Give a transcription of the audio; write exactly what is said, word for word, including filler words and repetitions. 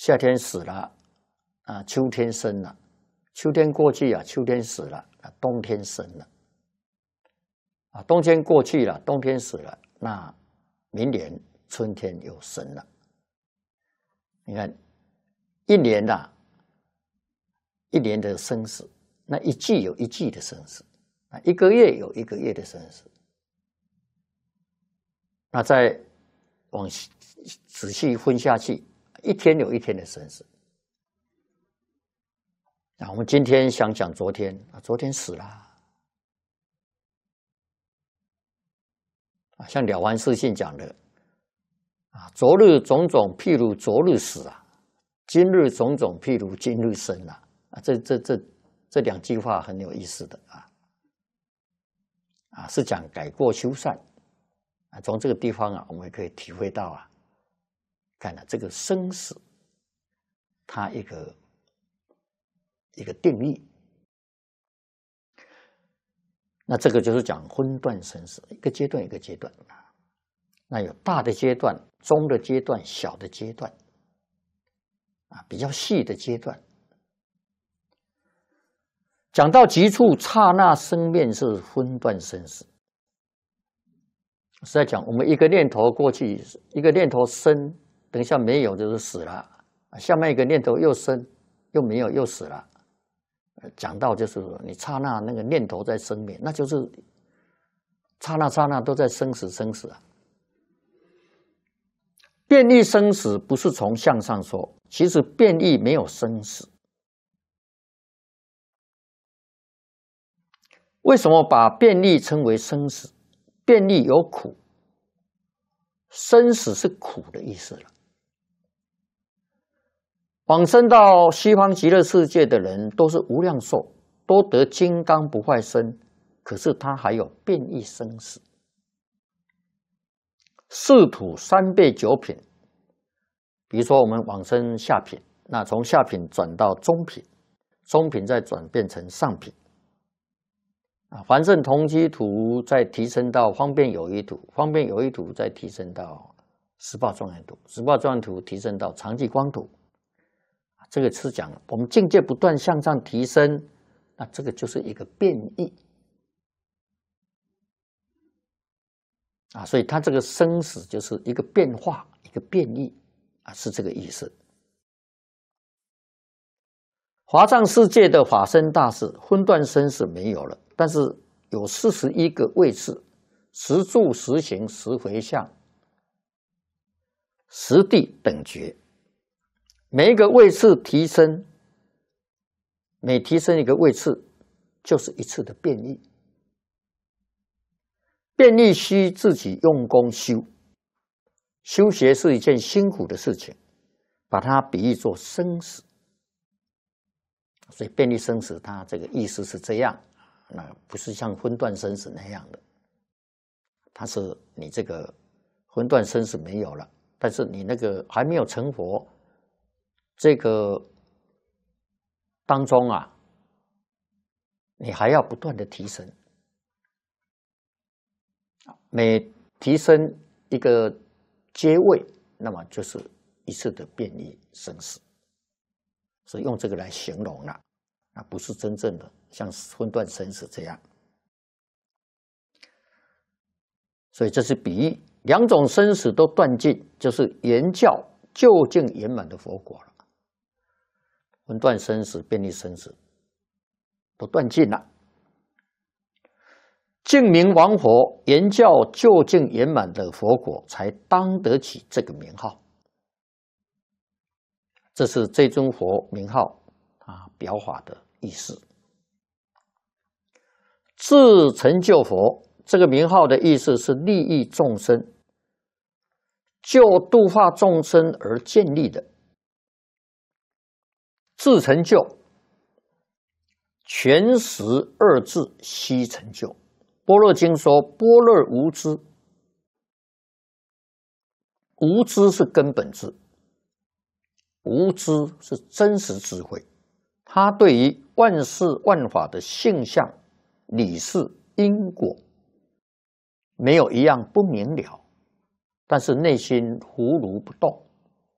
夏天死了啊，秋天生了，秋天过去啊，秋天死了啊，冬天生了啊，冬天过去了，冬天死了，那明年春天又生了。你看，一年呐、啊，一年的生死，那一季有一季的生死，啊，一个月有一个月的生死。那再往仔细分下去，一天有一天的生死。那我们今天想想昨天啊，昨天死了啊，像《了凡四训》讲的啊，昨日种种譬如昨日死啊，今日种种譬如今日生啊。啊，这这这这两句话很有意思的啊，啊，是讲改过修善啊。从这个地方啊，我们可以体会到啊，看了这个生死，它一个一个定义。那这个就是讲分段生死，一个阶段一个阶段啊。那有大的阶段、中的阶段、小的阶段啊，比较细的阶段。讲到极处，刹那生灭是分段生死。是在讲我们一个念头过去，一个念头生，等一下没有就是死了；下面一个念头又生，又没有又死了。讲到就是你刹那那个念头在生灭，那就是刹那刹那都在生死生死啊。变异生死不是从相上说，其实变异没有生死。为什么把变异称为生死？变异有苦，生死是苦的意思了。往生到西方极乐世界的人都是无量寿，都得金刚不坏身，可是他还有变异生死。四土三辈九品，比如说我们往生下品，那从下品转到中品，中品再转变成上品。啊，凡圣同居土再提升到方便有余土，方便有余土再提升到十报庄严土，十报庄严土提升到常寂光土。这个是讲我们境界不断向上提升，那这个就是一个变异啊，所以它这个生死就是一个变化，一个变异啊，是这个意思。华藏世界的法身大士分段生死没有了，但是有四十一个位次，十住、十行、十回向、十地等觉，每一个位次提升，每提升一个位次，就是一次的变异。变异需自己用功修，修学是一件辛苦的事情，把它比喻作生死。所以变异生死，它这个意思是这样，那不是像分段生死那样的。它是你这个分段生死没有了，但是你那个还没有成佛，这个当中啊，你还要不断的提升，每提升一个阶位，那么就是一次的变异生死。所以用这个来形容了，那不是真正的像分段生死这样。所以这是比喻，两种生死都断尽，就是圆教究竟圆满的佛果了。分段生死、变异生死都断尽了，净明王佛圆教究竟圆满的佛果，才当得起这个名号。这是这尊佛名号啊表法的意思。自成就佛这个名号的意思是利益众生，就度化众生而建立的。自成就，全实二字悉成就。般若经说：般若无知，无知是根本智。无知是真实智慧，他对于万事万法的性相、理事、因果，没有一样不明了，但是内心葫芦不动，